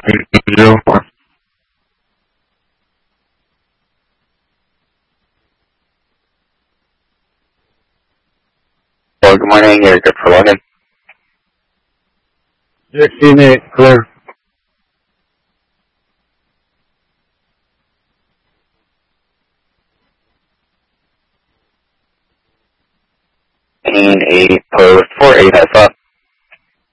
04. Well, good morning. You're good for login. 16-8, clear. Eight post 48 has up.